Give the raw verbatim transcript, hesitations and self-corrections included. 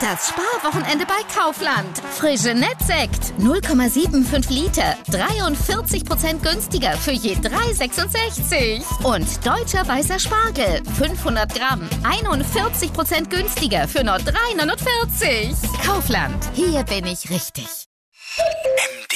Das Sparwochenende bei Kaufland. Frische Nettsekt, null Komma fünfundsiebzig Liter, dreiundvierzig Prozent günstiger für je drei Komma sechsundsechzig. Und deutscher weißer Spargel, fünfhundert Gramm, einundvierzig Prozent günstiger für nur drei Komma neunundvierzig. Kaufland, hier bin ich richtig. M